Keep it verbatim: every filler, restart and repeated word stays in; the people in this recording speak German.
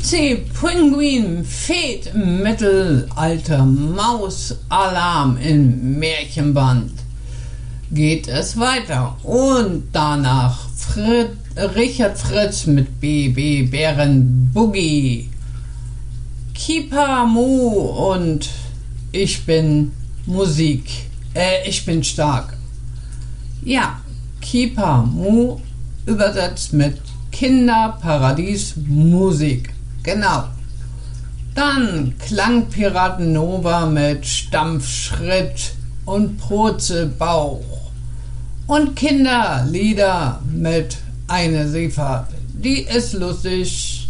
C. Pinguin, Fed, Mittelalter, Maus, Alarm im Märchenband. Geht es weiter und danach Frit, Richard Fritz mit B B Bären Boogie, Kipa Mu und Ich bin Musik, äh, ich bin stark. Ja, Kipa Mu übersetzt mit Kinderparadies Musik, genau. Dann Klangpiraten Nova mit Stampfschritt und Purzelbauch und Kinderlieder mit Eine Seefahrt, die ist lustig.